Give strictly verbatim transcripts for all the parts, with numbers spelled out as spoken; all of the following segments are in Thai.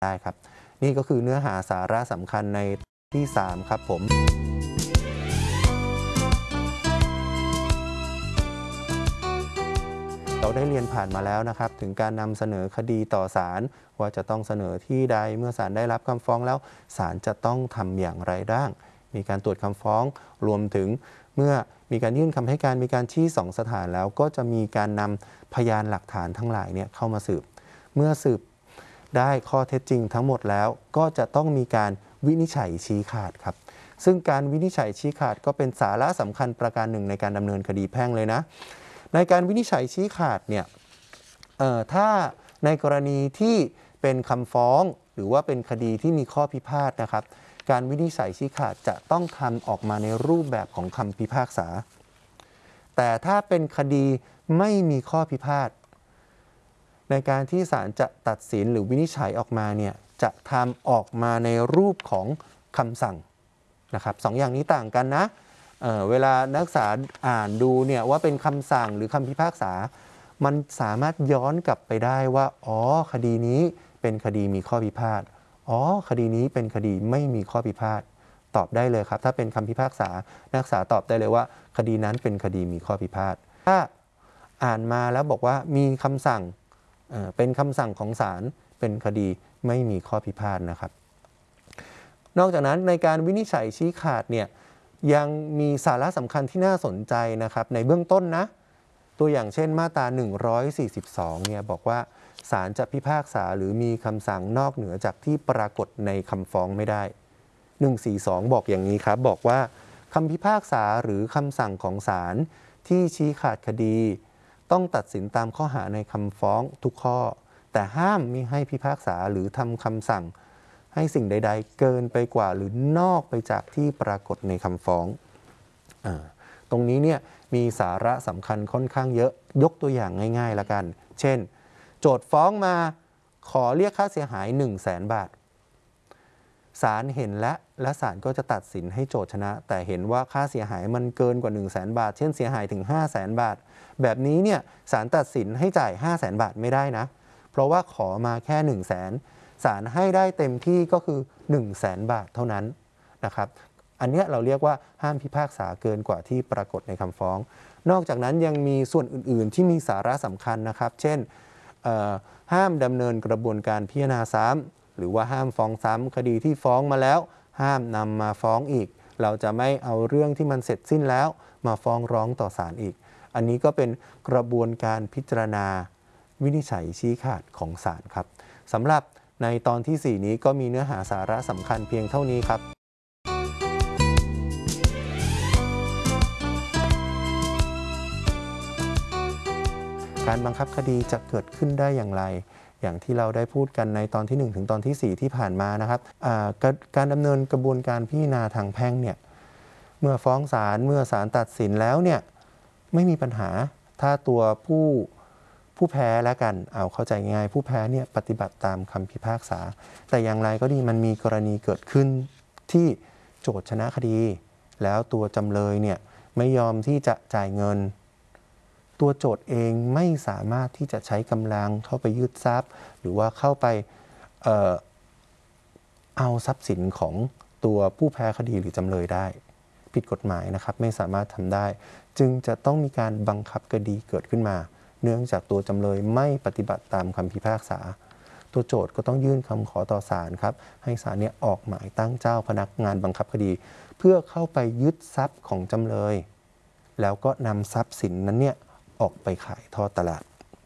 ได้ครับนี่ก็คือเนื้อหาสาระสำคัญในที่สามครับผมเราได้เรียนผ่านมาแล้วนะครับถึงการนำเสนอคดีต่อศาลว่าจะต้องเสนอที่ใดเมื่อศาลได้รับคำฟ้องแล้วศาลจะต้องทำอย่างไรบ้างมีการตรวจคำฟ้องรวมถึงเมื่อมีการยื่นคำให้การมีการชี้สองสถานแล้วก็จะมีการนำพยานหลักฐานทั้งหลายเนี่ยเข้ามาสืบเมื่อสืบได้ข้อเท็จจริงทั้งหมดแล้วก็จะต้องมีการวินิจฉัยชี้ขาดครับซึ่งการวินิจฉัยชี้ขาดก็เป็นสาระสำคัญประการหนึ่งในการดำเนินคดีแพ่งเลยนะในการวินิจฉัยชี้ขาดเนี่ยเอ่อถ้าในกรณีที่เป็นคำฟ้องหรือว่าเป็นคดีที่มีข้อพิพาทนะครับการวินิจฉัยชี้ขาดจะต้องทำออกมาในรูปแบบของคำพิพากษาแต่ถ้าเป็นคดีไม่มีข้อพิพาทในการที่ศาลจะตัดสินหรือวินิจฉัยออกมาเนี่ยจะทำออกมาในรูปของคำสั่งนะครับสองอย่างนี้ต่างกันนะเอ่อเวลานักศึกษาอ่านดูเนี่ยว่าเป็นคำสั่งหรือคำพิพากษามันสามารถย้อนกลับไปได้ว่าอ๋อคดีนี้เป็นคดีมีข้อพิพาทอ๋อคดีนี้เป็นคดีไม่มีข้อพิพาทตอบได้เลยครับถ้าเป็นคำพิพากษานักศึกษาตอบได้เลยว่าคดีนั้นเป็นคดีมีข้อพิพาทถ้าอ่านมาแล้วบอกว่ามีคำสั่งเอ่อเป็นคำสั่งของศาลเป็นคดีไม่มีข้อพิพาทนะครับนอกจากนั้นในการวินิจฉัยชี้ขาดเนี่ยยังมีสาระสำคัญที่น่าสนใจนะครับในเบื้องต้นนะตัวอย่างเช่นมาตราหนึ่งร้อยสี่สิบสองเนี่ยบอกว่าศาลจะพิพากษาหรือมีคำสั่งนอกเหนือจากที่ปรากฏในคำฟ้องไม่ได้หนึ่งร้อยสี่สิบสองบอกอย่างนี้ครับบอกว่าคำพิพากษาหรือคำสั่งของศาลที่ชี้ขาดคดีต้องตัดสินตามข้อหาในคำฟ้องทุกข้อแต่ห้ามมิให้พิพากษาหรือทำคำสั่งให้สิ่งใดๆเกินไปกว่าหรือนอกไปจากที่ปรากฏในคำฟ้องอ่าตรงนี้เนี่ยมีสาระสำคัญค่อนข้างเยอะยกตัวอย่างง่ายๆละกันเช่นโจทก์ฟ้องมาขอเรียกค่าเสียหาย หนึ่งแสน บาทศาลเห็นและและศาลก็จะตัดสินให้โจทก์ชนะแต่เห็นว่าค่าเสียหายมันเกินกว่า หนึ่งแสน บาทเช่นเสียหายถึง ห้าแสน บาทแบบนี้เนี่ยศาลตัดสินให้จ่าย ห้าแสน บาทไม่ได้นะเพราะว่าขอมาแค่ หนึ่งแสนศาลให้ได้เต็มที่ก็คือ หนึ่งแสน บาทเท่านั้นนะครับอันนี้เราเรียกว่าห้ามพิพากษาเกินกว่าที่ปรากฏในคำฟ้องนอกจากนั้นยังมีส่วนอื่นๆที่มีสาระสำคัญนะครับเช่นห้ามดำเนินกระบวนการพิจารณาซ้ำหรือว่าห้ามฟ้องซ้ำคดีที่ฟ้องมาแล้วห้ามนำมาฟ้องอีกเราจะไม่เอาเรื่องที่มันเสร็จสิ้นแล้วมาฟ้องร้องต่อศาลอีกอันนี้ก็เป็นกระบวนการพิจารณาวินิจฉัยชี้ขาดของศาลครับสำหรับในตอนที่สี่นี้ก็มีเนื้อหาสาระสำคัญเพียงเท่านี้ครับการบังคับคดีจะเกิดขึ้นได้อย่างไรอย่างที่เราได้พูดกันในตอนที่หนึ่งถึงตอนที่สี่ที่ผ่านมานะครับการดำเนินกระบวนการพิจารณาทางแพ่งเนี่ยเมื่อฟ้องศาลเมื่อศาลตัดสินแล้วเนี่ยไม่มีปัญหาถ้าตัวผู้ผู้แพ้แล้วกันเอาเข้าใจง่ายผู้แพ้เนี่ยปฏิบัติตามคำพิพากษาแต่อย่างไรก็ดีมันมีกรณีเกิดขึ้นที่โจทก์ชนะคดีแล้วตัวจำเลยเนี่ยไม่ยอมที่จะจ่ายเงินตัวโจทก์เองไม่สามารถที่จะใช้กำลังเข้าไปยึดทรัพย์หรือว่าเข้าไป เอ่อ เอาทรัพย์สินของตัวผู้แพ้คดีหรือจำเลยได้ผิดกฎหมายนะครับไม่สามารถทำได้จึงจะต้องมีการบังคับคดีเกิดขึ้นมาเนื่องจากตัวจำเลยไม่ปฏิบัติตามคำพิพากษาตัวโจทก์ก็ต้องยื่นคำขอต่อศาลครับให้ศาลเนี่ยออกหมายตั้งเจ้าพนักงานบังคับคดีเพื่อเข้าไปยึดทรัพย์ของจำเลยแล้วก็นำทรัพย์สินนั้นเนี่ยออกไปขายทอดตลาด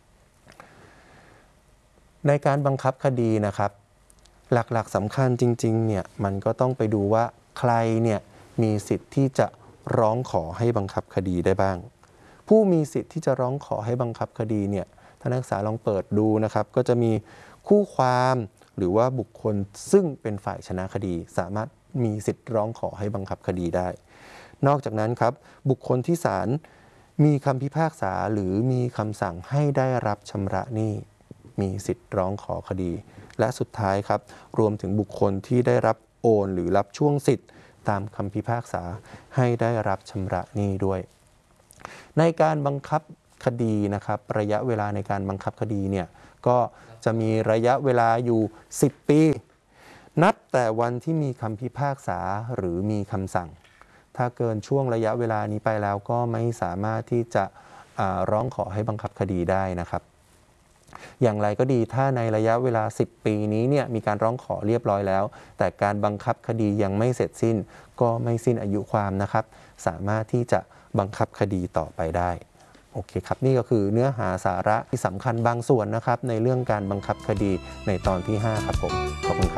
ในการบังคับคดีนะครับหลักๆสำคัญจริงๆเนี่ยมันก็ต้องไปดูว่าใครเนี่ยมีสิทธิ์ที่จะร้องขอให้บังคับคดีได้บ้างผู้มีสิทธิ์ที่จะร้องขอให้บังคับคดีเนี่ยท่านนักศึกษาลองเปิดดูนะครับก็จะมีคู่ความหรือว่าบุคคลซึ่งเป็นฝ่ายชนะคดีสามารถมีสิทธิ์ร้องขอให้บังคับคดีได้นอกจากนั้นครับบุคคลที่ศาลมีคำพิพากษาหรือมีคำสั่งให้ได้รับชำระหนี้มีสิทธิ์ร้องขอคดีและสุดท้ายครับรวมถึงบุคคลที่ได้รับโอนหรือรับช่วงสิทธิ์ตามคำพิพากษาให้ได้รับชำระหนี้ด้วยในการบังคับคดีนะครับระยะเวลาในการบังคับคดีเนี่ยก็จะมีระยะเวลาอยู่สิบปีนับแต่วันที่มีคำพิพากษาหรือมีคำสั่งถ้าเกินช่วงระยะเวลานี้ไปแล้วก็ไม่สามารถที่จะร้องขอให้บังคับคดีได้นะครับอย่างไรก็ดีถ้าในระยะเวลาสิบปีนี้เนี่ยมีการร้องขอเรียบร้อยแล้วแต่การบังคับคดียังไม่เสร็จสิ้นก็ไม่สิ้นอายุความนะครับสามารถที่จะบังคับคดีต่อไปได้โอเคครับนี่ก็คือเนื้อหาสาระที่สำคัญบางส่วนนะครับในเรื่องการบังคับคดีในตอนที่ห้าครับผมขอบคุณครับ